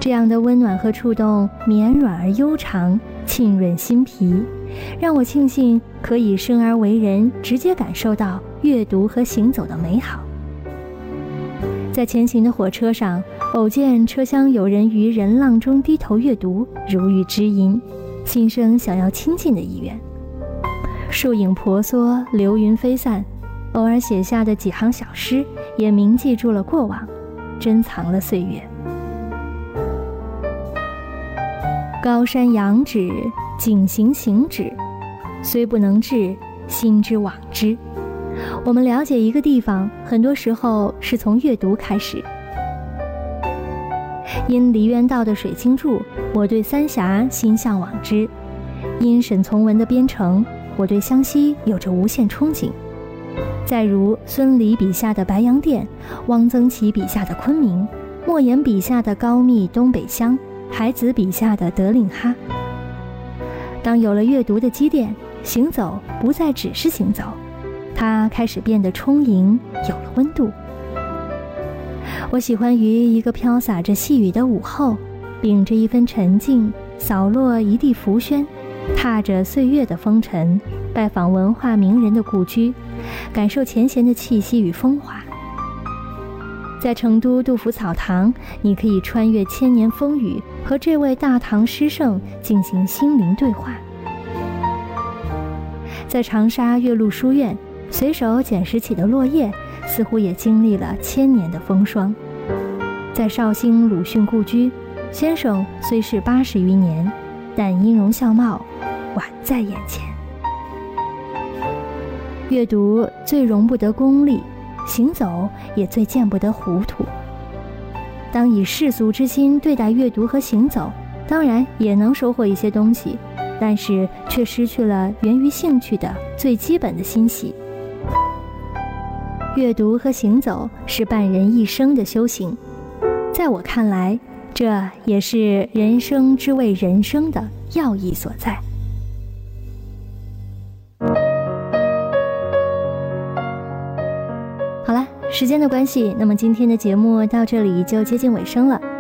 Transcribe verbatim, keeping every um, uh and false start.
这样的温暖和触动绵软而悠长，沁润心脾，让我庆幸可以生而为人，直接感受到阅读和行走的美好。在前行的火车上，偶见车厢有人于人浪中低头阅读，如遇知音，心生想要亲近的意愿。树影婆娑，流云飞散，偶尔写下的几行小诗也铭记住了过往，珍藏了岁月。高山仰止，景行行止，虽不能至，心之往之。我们了解一个地方，很多时候是从阅读开始。因梨园道的水晶柱，我对三峡心向往之；因沈从文的边城，我对湘西有着无限憧憬。再如孙犁笔下的白洋淀，汪曾祺笔下的昆明，莫言笔下的高密东北乡，海子笔下的德令哈。当有了阅读的积淀，行走不再只是行走，它开始变得充盈，有了温度。我喜欢于一个飘洒着细雨的午后，秉着一分沉静，扫落一地浮轩，踏着岁月的风尘，拜访文化名人的故居，感受前贤的气息与风华。在成都杜甫草堂，你可以穿越千年风雨，和这位大唐诗圣进行心灵对话。在长沙岳麓书院，随手捡拾起的落叶，似乎也经历了千年的风霜。在绍兴鲁迅故居，先生虽是八十余年，但音容笑貌宛在眼前。阅读最容不得功利，行走也最见不得糊涂。当以世俗之心对待阅读和行走，当然也能收获一些东西，但是却失去了源于兴趣的最基本的欣喜。阅读和行走是伴人一生的修行，在我看来，这也是人生之谓人生的要义所在。好了，时间的关系，那么今天的节目到这里就接近尾声了。